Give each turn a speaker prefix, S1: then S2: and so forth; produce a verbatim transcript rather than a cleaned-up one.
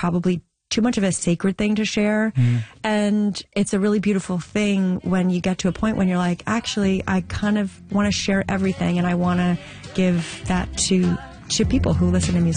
S1: probably too much of a sacred thing to share. Mm. And it's a really beautiful thing when you get to a point when you're like, actually, I kind of want to share everything, and I want to give that to to people who listen to music.